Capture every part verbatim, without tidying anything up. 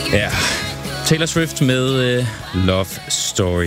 Ja, Taylor Swift med uh, Love Story.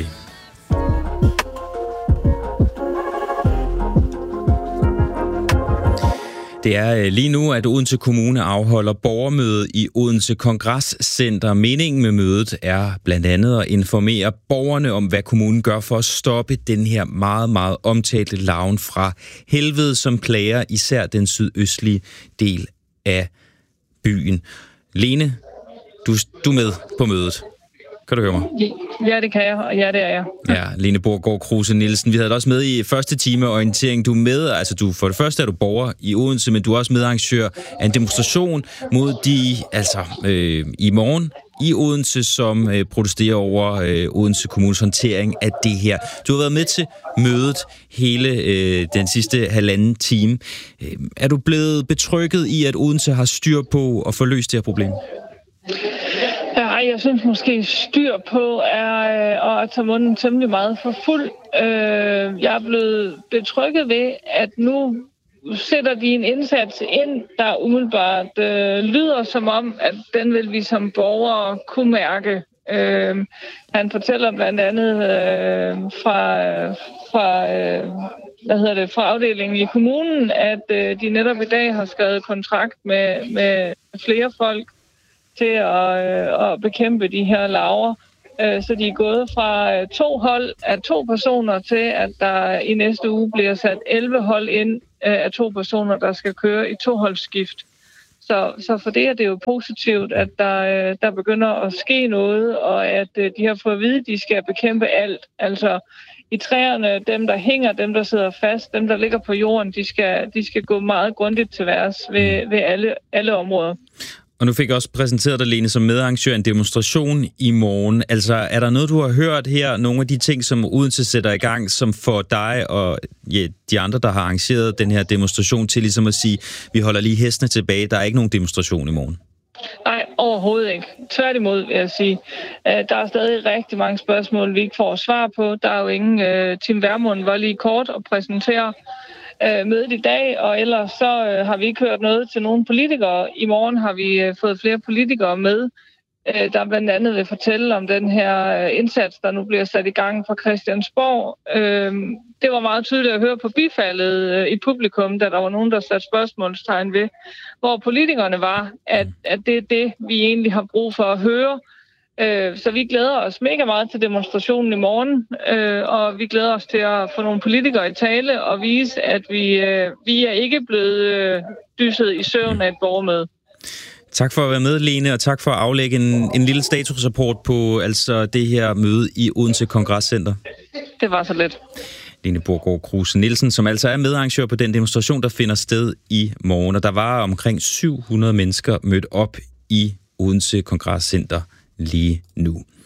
Det er lige nu, at Odense Kommune afholder borgermøde i Odense Kongresscenter. Meningen med mødet er blandt andet at informere borgerne om, hvad kommunen gør for at stoppe den her meget, meget omtalte larven fra helvede, som plager især den sydøstlige del af byen. Lene, du, du er med på mødet. Kan du høre mig? Ja, det kan jeg, og ja, det er jeg. Ja, Lene Borgård Kruse Nielsen. Vi havde dig også med i første time orientering. Du er med, altså du, for det første er du borger i Odense, men du er også medarrangør af en demonstration mod de, altså øh, i morgen i Odense, som øh, protesterer over øh, Odense Kommunes håndtering af det her. Du har været med til mødet hele øh, den sidste halvanden time. Øh, er du blevet betrygget i, at Odense har styr på at få løst det her problem? Ja, jeg synes måske styr på er øh, at tage munden temmelig meget for fuld. Øh, jeg er blevet betrykket ved, at nu sætter de en indsats ind, der umiddelbart øh, lyder som om, at den vil vi som borgere kunne mærke. Øh, han fortæller blandt andet øh, fra, fra, øh, hvad hedder det, fra afdelingen i kommunen, at øh, de netop i dag har skrevet kontrakt med, med flere folk til at, øh, at bekæmpe de her larver. Øh, så de er gået fra øh, to hold af to personer til, at der i næste uge bliver sat elleve hold ind øh, af to personer, der skal køre i toholdsskift. Så, så for det er det jo positivt, at der, øh, der begynder at ske noget, og at øh, de har fået at vide, at de skal bekæmpe alt. Altså i træerne, dem der hænger, dem der sidder fast, dem der ligger på jorden, de skal, de skal gå meget grundigt til værs ved, ved alle, alle områder. Og nu fik jeg også præsenteret dig, Lene, som medarrangør en demonstration i morgen. Altså, er der noget, du har hørt her, nogle af de ting, som Odense sætter i gang, som får dig og ja, de andre, der har arrangeret den her demonstration til ligesom at sige, vi holder lige hestene tilbage, der er ikke nogen demonstration i morgen? Nej, overhovedet ikke. Tværtimod vil jeg sige. Der er stadig rigtig mange spørgsmål, vi ikke får svar på. Der er jo ingen... Tim Vermund var lige kort at præsentere mødet i dag, og ellers så øh, har vi ikke hørt noget til nogle politikere. I morgen har vi øh, fået flere politikere med, øh, der blandt andet vil fortælle om den her øh, indsats, der nu bliver sat i gang fra Christiansborg. Øh, det var meget tydeligt at høre på bifaldet øh, i publikum, da der var nogen, der satte spørgsmålstegn ved, hvor politikerne var, at, at det er det, vi egentlig har brug for at høre. Så vi glæder os mega meget til demonstrationen i morgen, og vi glæder os til at få nogle politikere i tale og vise, at vi, vi er ikke blevet dysset i søvn af et borgermøde. Tak for at være med, Lene, og tak for at aflægge en, en lille statusrapport på altså det her møde i Odense Kongresscenter. Det var så let. Lene Borgård Kruse Nielsen, som altså er medarrangør på den demonstration, der finder sted i morgen. Og der var omkring syv hundrede mennesker mødt op i Odense Kongresscenter lige nu.